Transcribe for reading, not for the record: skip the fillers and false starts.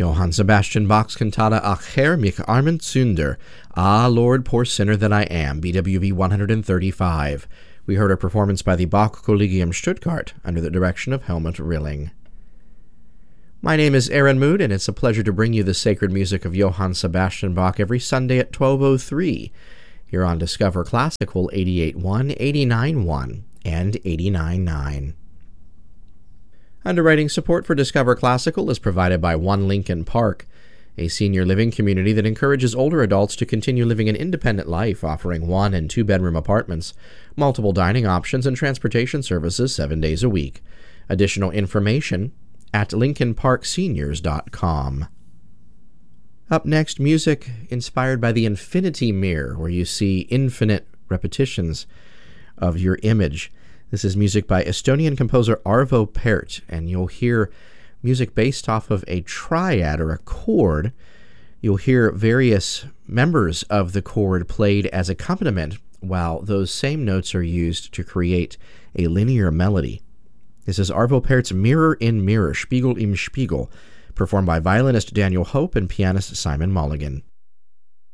Johann Sebastian Bach's cantata Ach Herr, mich armen Sünder, Ah, Lord, poor sinner that I am, BWV 135. We heard a performance by the Bach Collegium Stuttgart under the direction of Helmut Rilling. My name is Aaron Mood, and it's a pleasure to bring you the sacred music of Johann Sebastian Bach every Sunday at 12:03 here on Discover Classical 88.1, 89.1, and 89.9. Underwriting support for Discover Classical is provided by One Lincoln Park, a senior living community that encourages older adults to continue living an independent life, offering 1- and 2-bedroom apartments, multiple dining options, and transportation services 7 days a week. Additional information at lincolnparkseniors.com. Up next, music inspired by the infinity mirror, where you see infinite repetitions of your image. This is music by Estonian composer Arvo Pärt, and you'll hear music based off of a triad or a chord. You'll hear various members of the chord played as accompaniment, while those same notes are used to create a linear melody. This is Arvo Pärt's Mirror in Mirror, Spiegel im Spiegel, performed by violinist Daniel Hope and pianist Simon Mulligan.